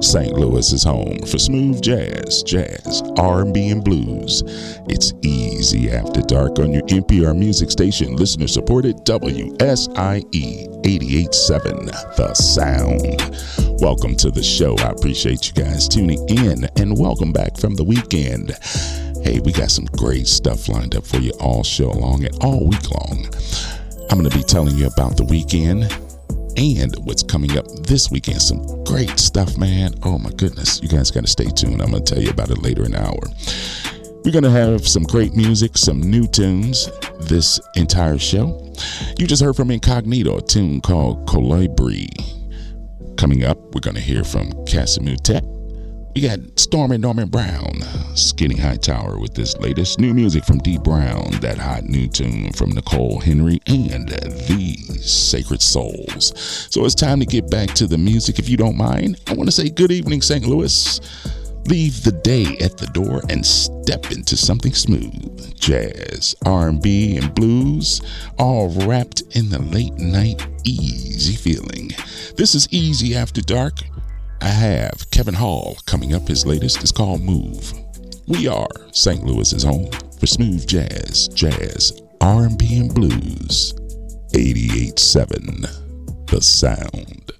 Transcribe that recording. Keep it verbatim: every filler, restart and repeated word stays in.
Saint Louis is home for smooth jazz, jazz, R and B, and blues. It's Easy After Dark on your N P R music station, listener-supported W S I E eighty-eight point seven, The Sound. Welcome to the show. I appreciate you guys tuning in, and welcome back from the weekend. Hey, we got some great stuff lined up for you all show long and all week long. I'm going to be telling you about the weekend and what's coming up this weekend. Some great stuff, man. Oh my goodness. You guys got to stay tuned. I'm going to tell you about it later in the hour. We're going to have some great music, some new tunes this entire show. You just heard from Incognito, a tune called Colibri. Coming up, we're going to hear from Casamute. We got Stormy Norman Brown, Skinny Hightower with this latest new music from D Brown, that hot new tune from Nicole Henry, and These Sacred Souls. So it's time to get back to the music. If you don't mind, I want to say good evening, Saint Louis. Leave the day at the door and step into something smooth. Jazz, R and B, and blues, all wrapped in the late night easy feeling. This is Easy After Dark. I have Kevin Hall coming up. His latest is called Move. We are Saint Louis's home for smooth jazz, jazz, R and B, and blues. eighty-eight point seven, The Sound.